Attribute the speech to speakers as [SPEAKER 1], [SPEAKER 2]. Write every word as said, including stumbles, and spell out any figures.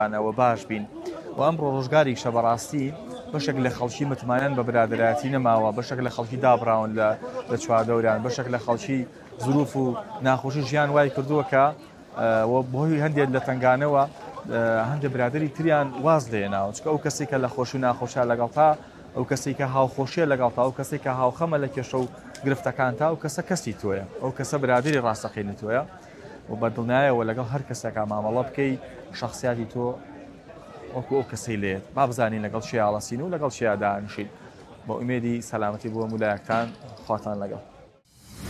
[SPEAKER 1] ئەوە باش بین و ئەمڕۆ ڕۆژگاری شە بەڕاستی بەشێک لە خەڵکی متمانەن بە برادەرایەتی نەماوە، بەشێک لە خەڵکی دابراون لە چواردەوریان، بەشێک لە خەڵکی زروف و ناخۆشی ژیان وای کردووە کە بۆی هەندێک لە تنگانەوە هەندێک برادری تریان واز لێناوە، چکە ئەو کەسێک کە لە خۆش و ناخۆشە لەگەڵتا، ئەو کەسێک کە هاوخۆشیە لەگەڵتا، ئەو کەسێک کە هاوخەمە لە کێشە و گرفتەکانتا، ئەو کەسە کەسی تۆیە، ئەو کەسە برادری ڕاستەقینی تۆیە و بەدڵنایەوە لەگەڵ هەر کەسێکە مامەڵە بکەی شخصیاتی تۆ وەکو ئەو کەسەی لێت با بزانین لەگەڵ چی هاڵەسین و لەگەڵ چیا دانیشین. بۆ ئومێدی سەلامەتی بۆ مولایەکان خواتان لەگەڵ.